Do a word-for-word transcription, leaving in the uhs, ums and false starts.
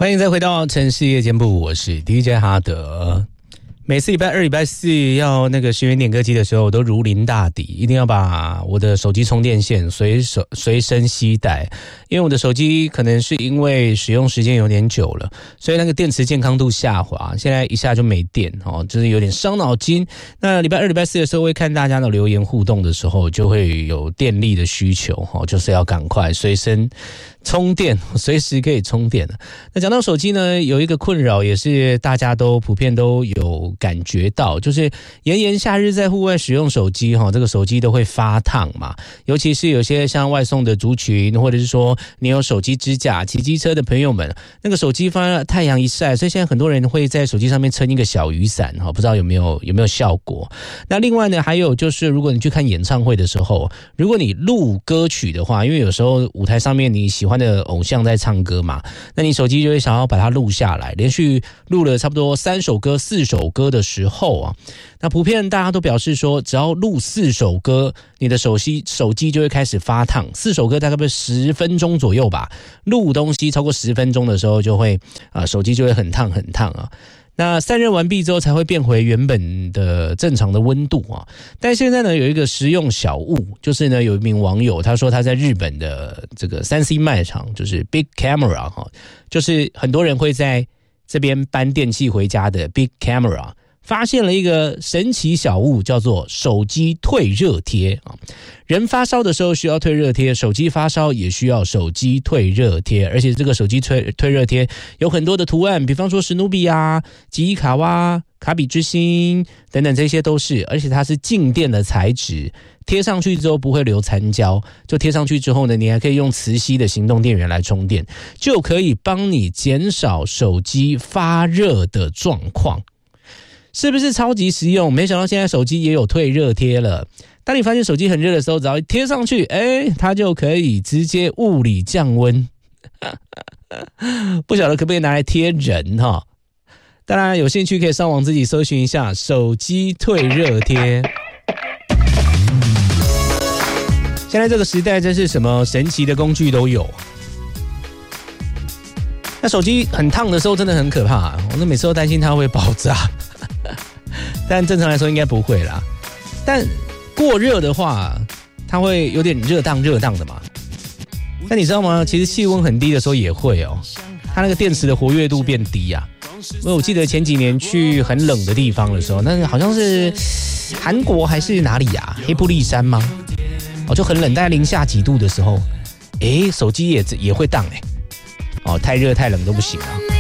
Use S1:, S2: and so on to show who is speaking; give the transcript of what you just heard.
S1: 欢迎再回到城市夜间部，我是 D J 哈德。每次礼拜二、礼拜四要那个十元点歌机的时候，我都如临大敌，一定要把我的手机充电线随手随身携带，因为我的手机可能是因为使用时间有点久了，所以那个电池健康度下滑，现在一下就没电哦，就是有点伤脑筋。那礼拜二、礼拜四的时候会看大家的留言互动的时候，就会有电力的需求哦，就是要赶快随身充电，随时可以充电。那讲到手机呢，有一个困扰也是大家都普遍都有感觉到，就是炎炎夏日在户外使用手机，这个手机都会发烫嘛，尤其是有些像外送的族群，或者是说你有手机支架骑机车的朋友们，那个手机发太阳一晒，所以现在很多人会在手机上面撑一个小雨伞，不知道有没有有没有效果。那另外呢，还有就是如果你去看演唱会的时候，如果你录歌曲的话，因为有时候舞台上面你喜欢的偶像在唱歌嘛，那你手机就会想要把它录下来，连续录了差不多三首歌四首歌的时候啊，那普遍大家都表示说，只要录四首歌，你的手机手机就会开始发烫。四首歌大概十分钟左右吧，录东西超过十分钟的时候，就会啊、呃、手机就会很烫很烫啊。那散热完毕之后才会变回原本的正常的温度啊。但现在呢，有一个实用小物，就是呢，有一名网友他说他在日本的这个 三 C 卖场，就是 Big Camera 哈，就是很多人会在这边搬电器回家的 Big Camera， 发现了一个神奇小物，叫做手机退热贴啊。人发烧的时候需要退热贴，手机发烧也需要手机退热贴，而且这个手机退退热贴有很多的图案，比方说史努比啊、吉伊卡哇、卡比之星等等，这些都是，而且它是静电的材质，贴上去之后不会留残胶，就贴上去之后呢，你还可以用磁吸的行动电源来充电，就可以帮你减少手机发热的状况。是不是超级实用？没想到现在手机也有退热贴了。当你发现手机很热的时候，只要一贴上去，哎，它就可以直接物理降温。不晓得可不可以拿来贴人哈？当然有兴趣可以上网自己搜寻一下手机退热贴。现在这个时代真是什么神奇的工具都有。那手机很烫的时候真的很可怕、啊，我那每次都担心它会爆炸。但正常来说应该不会啦。但过热的话，它会有点热荡热荡的嘛。但你知道吗？其实气温很低的时候也会哦，它那个电池的活跃度变低啊。因为我记得前几年去很冷的地方的时候，那好像是韩国还是哪里啊？黑布利山吗？哦，就很冷，大概零下几度的时候，诶，手机也也会荡诶。哦，太热太冷都不行啊。